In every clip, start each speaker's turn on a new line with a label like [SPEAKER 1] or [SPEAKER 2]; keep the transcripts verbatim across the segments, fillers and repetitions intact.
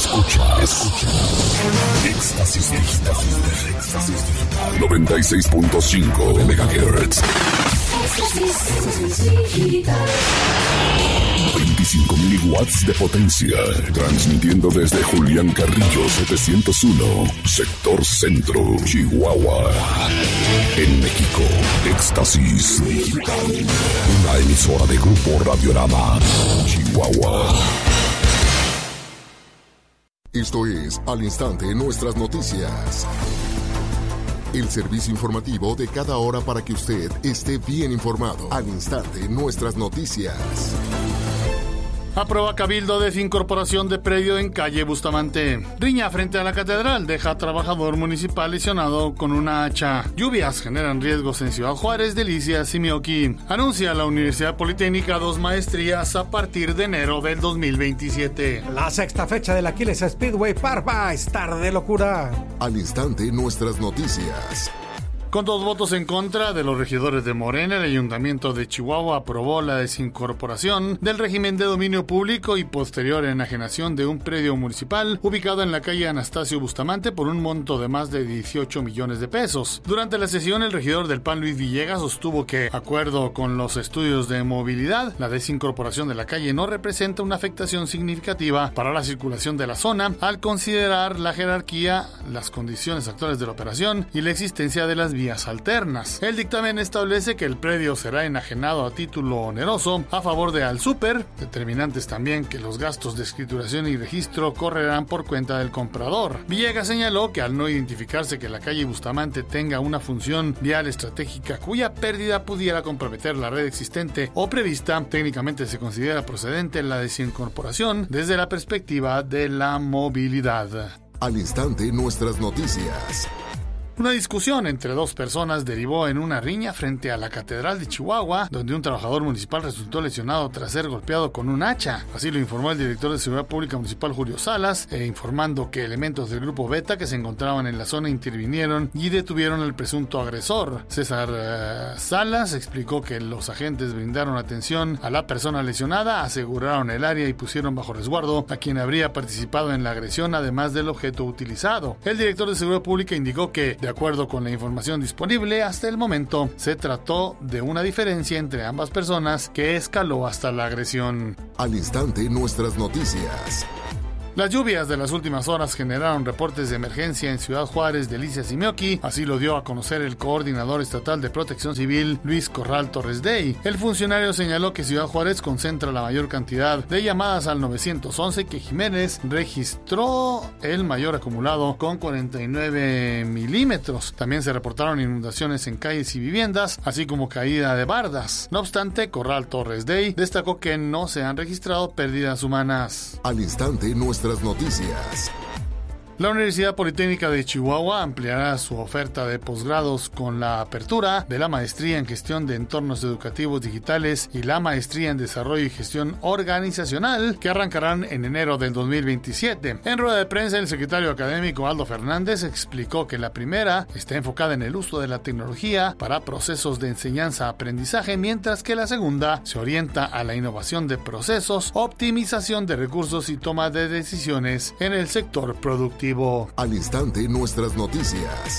[SPEAKER 1] Escucha, escucha. Éxtasis Digital. Éxtasis Digital. noventa y seis punto cinco megahertz. veinticinco mil watts de potencia. Transmitiendo desde Julián Carrillo setecientos uno, sector centro, Chihuahua. En México, Éxtasis Digital. Una emisora de Grupo Radiorama, Chihuahua. Esto es Al Instante Nuestras Noticias. El servicio informativo de cada hora para que usted esté bien informado. Al Instante Nuestras Noticias.
[SPEAKER 2] Aprueba Cabildo desincorporación de predio en calle Bustamante. Riña frente a la catedral deja a trabajador municipal lesionado con una hacha. Lluvias generan riesgos en Ciudad Juárez, Delicias y Mioqui. Anuncia la Universidad Politécnica dos maestrías a partir de enero del dos mil veintisiete.
[SPEAKER 3] La sexta fecha del Aquiles Speedway Park va a estar de locura.
[SPEAKER 1] Al Instante Nuestras Noticias.
[SPEAKER 2] Con dos votos en contra de los regidores de Morena, el Ayuntamiento de Chihuahua aprobó la desincorporación del régimen de dominio público y posterior enajenación de un predio municipal ubicado en la calle Anastasio Bustamante por un monto de más de dieciocho millones de pesos. Durante la sesión, el regidor del P A N, Luis Villegas, sostuvo que, de acuerdo con los estudios de movilidad, la desincorporación de la calle no representa una afectación significativa para la circulación de la zona, al considerar la jerarquía, las condiciones actuales de la operación y la existencia de las vías alternas. El dictamen establece que el predio será enajenado a título oneroso a favor de Alsuper, determinantes también que los gastos de escrituración y registro correrán por cuenta del comprador. Villegas señaló que al no identificarse que la calle Bustamante tenga una función vial estratégica cuya pérdida pudiera comprometer la red existente o prevista, técnicamente se considera procedente la desincorporación desde la perspectiva de la movilidad.
[SPEAKER 1] Al Instante Nuestras Noticias.
[SPEAKER 2] Una discusión entre dos personas derivó en una riña frente a la Catedral de Chihuahua, donde un trabajador municipal resultó lesionado tras ser golpeado con un hacha. Así lo informó el director de Seguridad Pública Municipal, Julio Salas, e informando que elementos del Grupo Beta que se encontraban en la zona intervinieron y detuvieron al presunto agresor. César uh, Salas explicó que los agentes brindaron atención a la persona lesionada, aseguraron el área y pusieron bajo resguardo a quien habría participado en la agresión, además del objeto utilizado. El director de Seguridad Pública indicó que, de acuerdo con la información disponible, hasta el momento se trató de una diferencia entre ambas personas que escaló hasta la agresión.
[SPEAKER 1] Al Instante Nuestras Noticias.
[SPEAKER 2] Las lluvias de las últimas horas generaron reportes de emergencia en Ciudad Juárez, Delicias y Mioqui, así lo dio a conocer el coordinador estatal de Protección Civil, Luis Corral Torres Dey. El funcionario señaló que Ciudad Juárez concentra la mayor cantidad de llamadas al nueve once, que Jiménez registró el mayor acumulado con cuarenta y nueve milímetros. También se reportaron inundaciones en calles y viviendas, así como caída de bardas. No obstante, Corral Torres Dey destacó que no se han registrado pérdidas humanas.
[SPEAKER 1] Al Instante Nuestras Noticias.
[SPEAKER 2] La Universidad Politécnica de Chihuahua ampliará su oferta de posgrados con la apertura de la maestría en gestión de entornos educativos digitales y la maestría en desarrollo y gestión organizacional, que arrancarán en enero del dos mil veintisiete. En rueda de prensa, el secretario académico Aldo Fernández explicó que la primera está enfocada en el uso de la tecnología para procesos de enseñanza-aprendizaje, mientras que la segunda se orienta a la innovación de procesos, optimización de recursos y toma de decisiones en el sector productivo.
[SPEAKER 1] Al Instante Nuestras Noticias.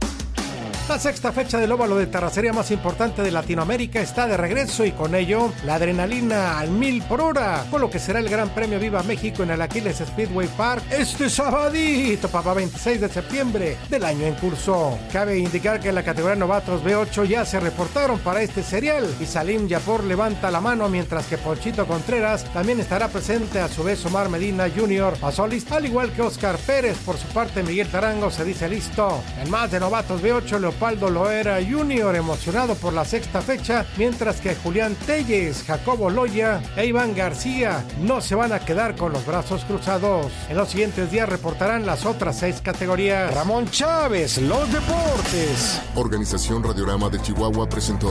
[SPEAKER 3] La sexta fecha del óvalo de terracería más importante de Latinoamérica está de regreso y con ello la adrenalina al mil por hora, con lo que será el Gran Premio Viva México en el Aquiles Speedway Park este sabadito para veintiséis de septiembre del año en curso. Cabe indicar que en la categoría novatos B ocho ya se reportaron para este serial y Salim Yapor levanta la mano, mientras que Ponchito Contreras también estará presente, a su vez Omar Medina junior pasó listo, al igual que Oscar Pérez. Por su parte, Miguel Tarango se dice listo. En más de novatos B ocho, Leopoldo Leopoldo Loera junior emocionado por la sexta fecha, mientras que Julián Telles, Jacobo Loya e Iván García no se van a quedar con los brazos cruzados. En los siguientes días reportarán las otras seis categorías. Ramón Chávez, los deportes.
[SPEAKER 1] Organización Radiorama de Chihuahua presentó.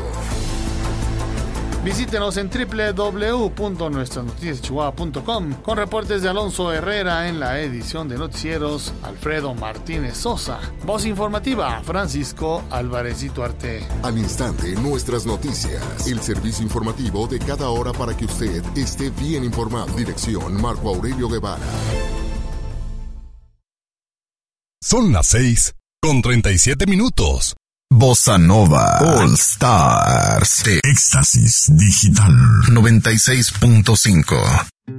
[SPEAKER 2] Visítenos en doble u doble u doble u punto nuestras noticias chihuahua punto com con reportes de Alonso Herrera en la edición de noticieros, Alfredo Martínez Sosa. Voz informativa, Francisco Álvarez Duarte.
[SPEAKER 1] Al instante, nuestras noticias. El servicio informativo de cada hora para que usted esté bien informado. Dirección Marco Aurelio Guevara.
[SPEAKER 4] Son las seis con treinta y siete minutos.
[SPEAKER 5] Bossa Nova All Stars de Éxtasis Digital noventa y seis punto cinco.